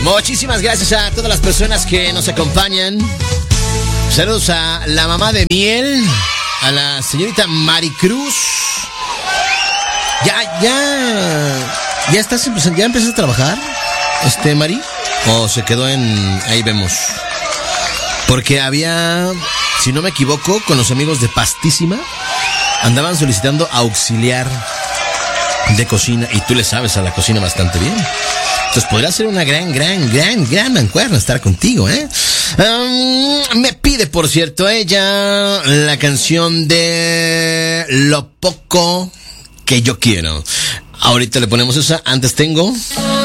Muchísimas gracias a todas las personas que nos acompañan. Saludos a la mamá de Miel, a la señorita Maricruz. ¿Ya estás empezando? ¿Ya empezaste a trabajar, Mari? ¿O se quedó en ahí vemos? Porque había, si no me equivoco, con los amigos de Pastísima, andaban solicitando auxiliar de cocina, y tú le sabes a la cocina bastante bien. Entonces podría ser una gran mancuerna estar contigo, ¿eh? Me pide, por cierto, ella la canción de Lo Poco Que Yo Quiero. Ahorita le ponemos esa. Antes tengo